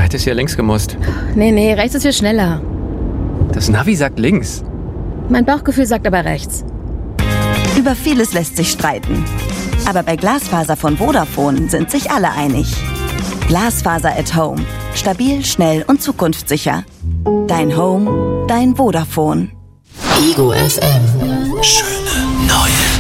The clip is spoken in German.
hättest hier links gemusst. Nee, rechts ist viel schneller. Das Navi sagt links. Mein Bauchgefühl sagt aber rechts. Über vieles lässt sich streiten. Aber bei Glasfaser von Vodafone sind sich alle einig. Glasfaser at Home. Stabil, schnell und zukunftssicher. Dein Home, dein Vodafone. Ego FM. Schöne neue